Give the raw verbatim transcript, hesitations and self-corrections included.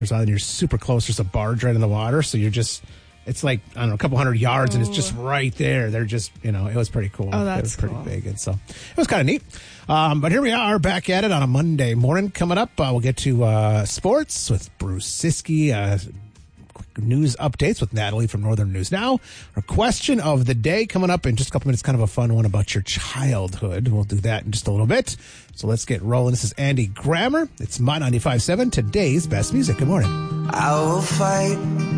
and you're super close. There's a barge right in the water, so you're just, it's like, I don't know, a couple hundred yards, oh. and it's just right there. They're just, you know, it was pretty cool. Oh, that's It was pretty cool. big, and so it was kind of neat. Um, but here we are, back at it on a Monday morning. Coming up, uh, we'll get to uh, sports with Bruce Siskey, uh, quick news updates with Natalie from Northern News Now. Our question of the day coming up in just a couple minutes, kind of a fun one about your childhood. We'll do that in just a little bit. So let's get rolling. This is Andy Grammer. It's My ninety-five point seven, today's best music. Good morning. I will fight